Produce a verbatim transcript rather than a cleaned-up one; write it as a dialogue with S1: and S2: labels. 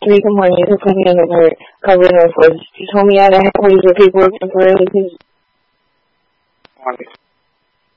S1: three complaints who put me on the board covering those words. She told me I had to have ways where people were temporarily.